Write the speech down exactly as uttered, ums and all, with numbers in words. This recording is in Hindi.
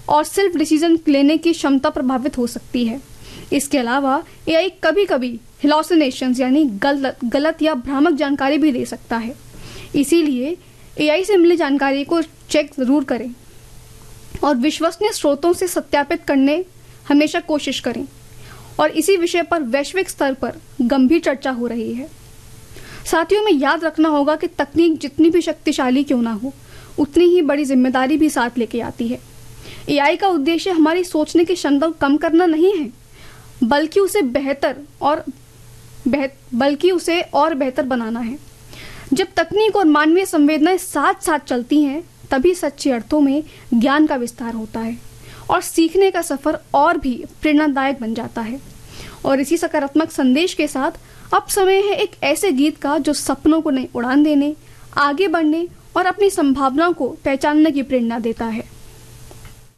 और सेल्फ डिसीजन लेने की क्षमता प्रभावित हो सकती है। इसके अलावा एआई कभी कभी हेलुसिनेशंस यानी गलत गलत या भ्रामक जानकारी भी दे सकता है। इसीलिए एआई से मिली जानकारी को चेक ज़रूर करें और विश्वसनीय स्रोतों से सत्यापित करने हमेशा कोशिश करें। और इसी विषय पर वैश्विक स्तर पर गंभीर चर्चा हो रही है। साथियों, में याद रखना होगा कि तकनीक जितनी भी शक्तिशाली क्यों ना हो, उतनी ही बड़ी जिम्मेदारी भी साथ लेके आती है। एआई का उद्देश्य हमारी सोचने की क्षमता को कम करना नहीं है, बल्कि उसे बेहतर और बेहत, बल्कि उसे और बेहतर बनाना है। जब तकनीक और मानवीय संवेदनाएं साथ साथ चलती हैं, तभी सच्चे अर्थों में ज्ञान का विस्तार होता है और सीखने का सफर और भी प्रेरणादायक बन जाता है। और इसी सकारात्मक संदेश के साथ अब समय है एक ऐसे गीत का जो सपनों को नई उड़ान देने, आगे बढ़ने और अपनी संभावनाओं को पहचानने की प्रेरणा देता है।